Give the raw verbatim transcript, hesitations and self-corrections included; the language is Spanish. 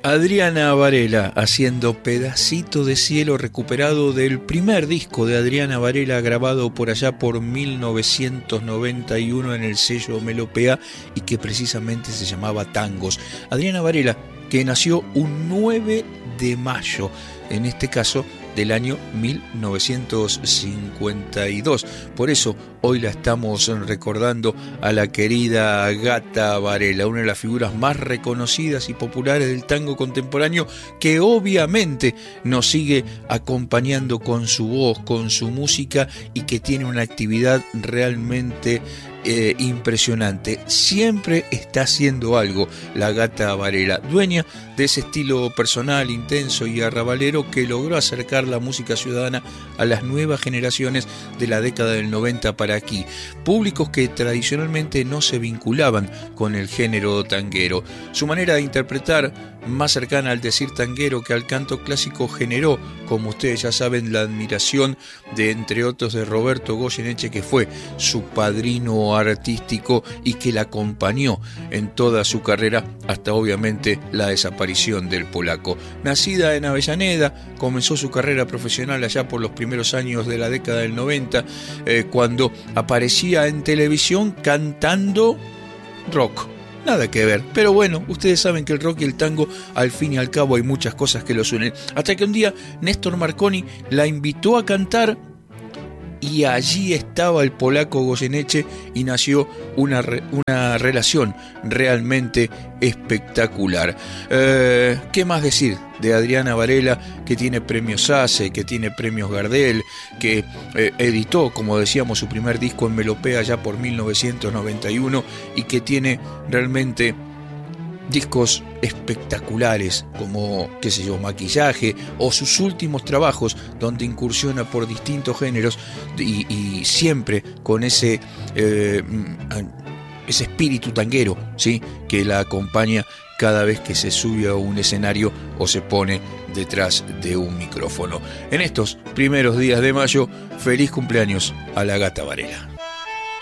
Adriana Varela haciendo Pedacito de Cielo, recuperado del primer disco de Adriana Varela, grabado por allá por mil novecientos noventa y uno en el sello Melopea y que precisamente se llamaba Tangos. Adriana Varela, que nació un nueve de mayo, en este caso del año mil novecientos cincuenta y dos. Por eso hoy la estamos recordando a la querida Gata Varela, una de las figuras más reconocidas y populares del tango contemporáneo, que obviamente nos sigue acompañando con su voz, con su música, y que tiene una actividad realmente Eh, impresionante. Siempre está haciendo algo la Gata Varela, dueña de ese estilo personal, intenso y arrabalero que logró acercar la música ciudadana a las nuevas generaciones de la década del noventa para aquí, públicos que tradicionalmente no se vinculaban con el género tanguero. Su manera de interpretar, más cercana al decir tanguero que al canto clásico, generó, como ustedes ya saben, la admiración de, entre otros, de Roberto Goyeneche, que fue su padrino artístico y que la acompañó en toda su carrera hasta obviamente la desaparición del polaco. Nacida en Avellaneda, comenzó su carrera profesional allá por los primeros años de la década del noventa, eh, cuando aparecía en televisión cantando rock. Nada que ver, pero bueno, ustedes saben que el rock y el tango, al fin y al cabo, hay muchas cosas que los unen. Hasta que un día Néstor Marconi la invitó a cantar y allí estaba el polaco Goyeneche y nació una, re, una relación realmente espectacular. Eh, ¿Qué más decir de Adriana Varela, que tiene premios ACE, que tiene premios Gardel, que eh, editó, como decíamos, su primer disco en Melopea ya por mil novecientos noventa y uno y que tiene realmente discos espectaculares como, qué sé yo, Maquillaje, o sus últimos trabajos donde incursiona por distintos géneros y, y siempre con ese eh, ese espíritu tanguero, ¿sí?, que la acompaña cada vez que se sube a un escenario o se pone detrás de un micrófono. En estos primeros días de mayo, feliz cumpleaños a la Gata Varela.